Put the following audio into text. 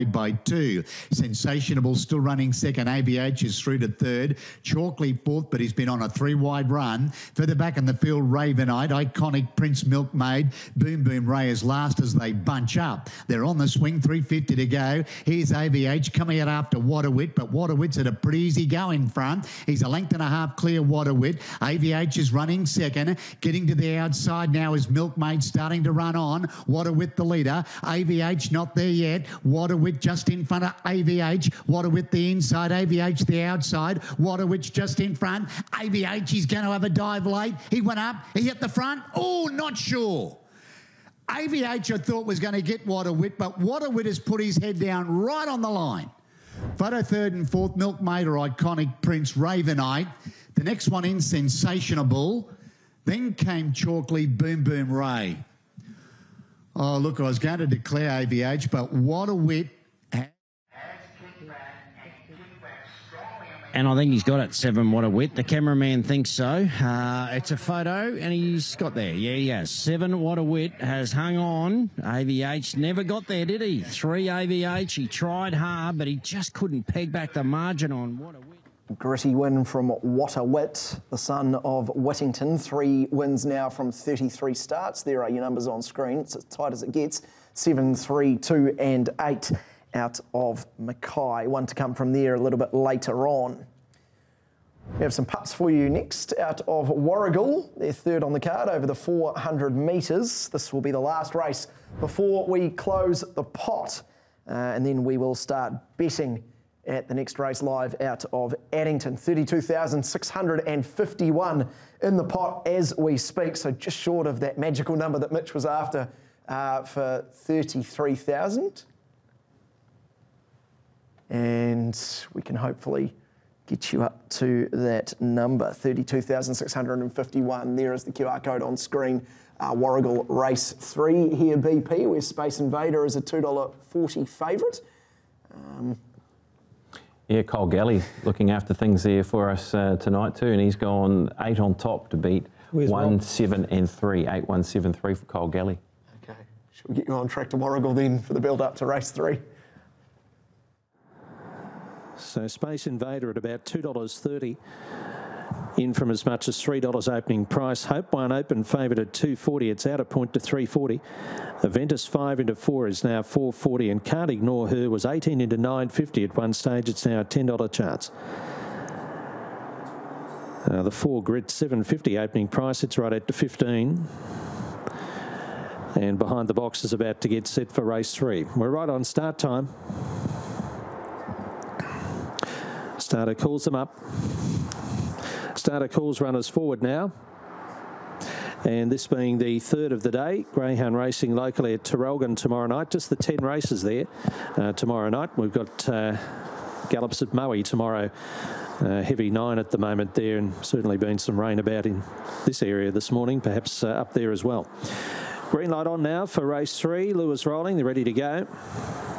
by 2. Sensational still running second. AVH is through to third. Chalkley fourth, but he's been on a 3-wide run. Further back in the field, Ravenite, Iconic, Prince Milkmaid, Boom Boom Ray is last as they bunch up. They're on the swing, 350 to go. Here's AVH coming out after Waterwit, but Waterwit's at a pretty easy go in front. He's a length and a half clear, Waterwit. AVH is running second. Getting to the outside now is Milkmaid starting to run on. Waterwit the leader. AVH not there yet. Waterwit just in front of AVH. Waterwit the inside, AVH the outside. Waterwit just in front. AVH, he's going to have a dive late. He went up. He hit the front. Oh, not sure. AVH I thought was going to get Waterwit, but Waterwit has put his head down right on the line. Photo third and fourth, Milkmaid or Iconic, Prince, Ravenite. The next one in, Sensational. Then came Chalkley, Boom Boom Ray. Oh, look, I was going to declare AVH, but Waterwit. And I think he's got it, 7 Waterwit. The cameraman thinks so. It's a photo, and he's got there. Yeah, he has. 7 Waterwit has hung on. AVH never got there, did he? 3 AVH. He tried hard, but he just couldn't peg back the margin on Waterwit. Gritty win from Waterwit, the son of Whittington. 3 wins now from 33 starts. There are your numbers on screen. It's as tight as it gets. 7, 3, 2 and 8 out of Mackay. One to come from there a little bit later on. We have some putts for you next out of Warragul. They're third on the card over the 400 metres. This will be the last race before we close the pot. And then we will start betting at the next race live out of Addington. 32,651 in the pot as we speak. So just short of that magical number that Mitch was after for 33,000. And we can hopefully get you up to that number, 32,651. There is the QR code on screen. Warragul Race 3 here, BP, where Space Invader is a $2.40 favourite. Yeah, Cole Galley looking after things there for us tonight too, and he's gone 8 on top to beat 1, 7 and 3. 8, 1, 7, 3 for Cole Galley. Okay, should we get you on track to Warragul then for the build-up to Race 3? So Space Invader at about $2.30, in from as much as $3 opening price. Hope One open favoured at $2.40. It's out of point to $3.40. Aventus 5 into 4 is now $4.40, and Can't Ignore Her was 18 into $9.50 at one stage. It's now a $10 chance. The 4 Grid $7.50 opening price. It's right at the 15. And behind the box is about to get set for race 3. We're right on start time. Starter calls them up. Starter calls runners forward now. And this being the third of the day, greyhound racing locally at Terrelgan tomorrow night. Just the 10 races there tomorrow night. We've got gallops at Moe tomorrow. Heavy 9 at the moment there, and certainly been some rain about in this area this morning, perhaps up there as well. Green light on now for race 3. Lewis rolling, they're ready to go.